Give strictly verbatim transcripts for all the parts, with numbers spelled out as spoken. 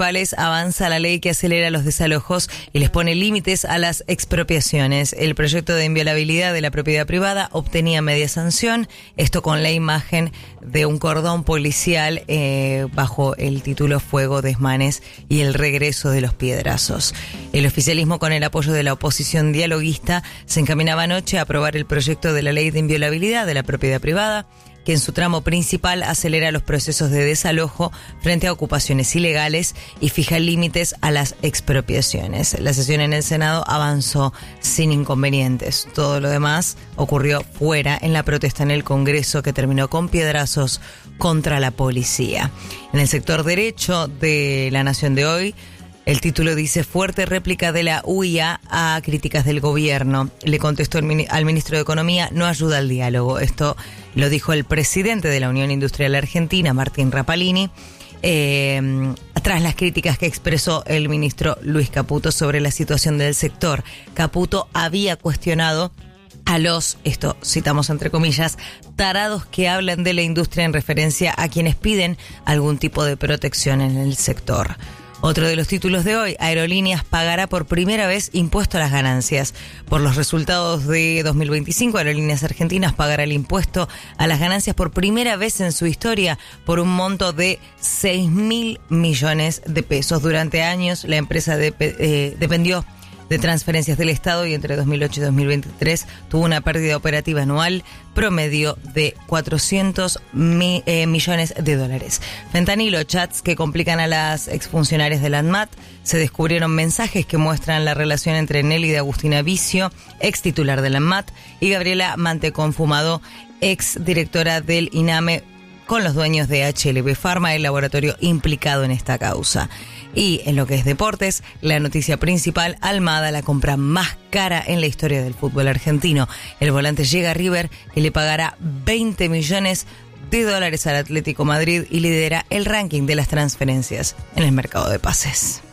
municipales avanza la ley que acelera los desalojos y les pone límites a las expropiaciones. El proyecto de inviolabilidad de la propiedad privada obtenía media sanción, esto con la imagen de un cordón policial eh, bajo el título Fuego, desmanes y el regreso de los piedrazos. El oficialismo, con el apoyo de la oposición dialoguista, se encaminaba anoche a aprobar el proyecto de la ley de inviolabilidad de la propiedad privada, que en su tramo principal acelera los procesos de desalojo frente a ocupaciones ilegales y fija límites a las expropiaciones. La sesión en el Senado avanzó sin inconvenientes. Todo lo demás ocurrió fuera, en la protesta en el Congreso, que terminó con piedrazos contra la policía. En el sector derecho de La Nación de hoy, el título dice: fuerte réplica de la U I A a críticas del gobierno. Le contestó el mini- al ministro de Economía: no ayuda al diálogo. Esto lo dijo el presidente de la Unión Industrial Argentina, Martín Rapalini, eh, tras las críticas que expresó el ministro Luis Caputo sobre la situación del sector. Caputo había cuestionado a los, esto citamos entre comillas, tarados que hablan de la industria en referencia a quienes piden algún tipo de protección en el sector. Otro de los títulos de hoy: Aerolíneas pagará por primera vez impuesto a las ganancias. Por los resultados de dos mil veinticinco, Aerolíneas Argentinas pagará el impuesto a las ganancias por primera vez en su historia por un monto de seis mil millones de pesos. Durante años, la empresa de, eh, dependió de transferencias del Estado y entre dos mil ocho y dos mil veintitrés tuvo una pérdida operativa anual promedio de cuatrocientos mi, eh, millones de dólares. Fentanilo, chats que complican a las exfuncionarias de la ANMAT. Se descubrieron mensajes que muestran la relación entre Nelly de Agustina Vicio, ex titular de la ANMAT, y Gabriela Mantecón Fumado, ex directora del INAME, con los dueños de H L B Pharma, el laboratorio implicado en esta causa. Y en lo que es deportes, la noticia principal: Almada, la compra más cara en la historia del fútbol argentino. El volante llega a River, que le pagará veinte millones de dólares al Atlético Madrid y lidera el ranking de las transferencias en el mercado de pases.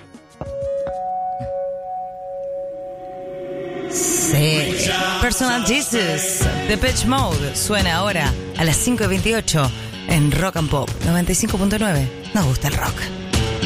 Sí. Personal Jesus, Depeche Mode, suena ahora a las cinco y veintiocho en Rock and Pop noventa y cinco punto nueve. Nos gusta el rock.